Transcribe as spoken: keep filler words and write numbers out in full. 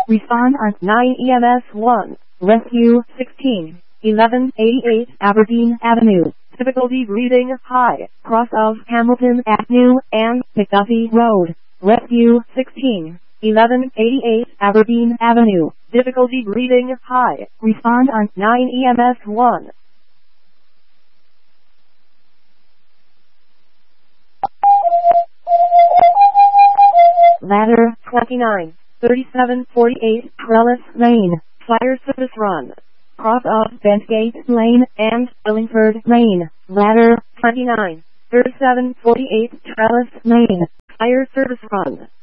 Respond on nine E M S one. Rescue sixteen. eleven eighty-eight Aberdeen Avenue. Difficulty reading high. Cross of Hamilton Avenue and McDuffie Road. Rescue sixteen. eleven eighty-eight Aberdeen Avenue. Difficulty reading high. Respond on nine E M S one. Ladder twenty-nine. thirty-seven forty-eight Trellis Lane. Fire service run. Cross of Bentgate Lane and Illingford Lane. Ladder twenty-nine. thirty-seven forty-eight Trellis Lane. Fire service run.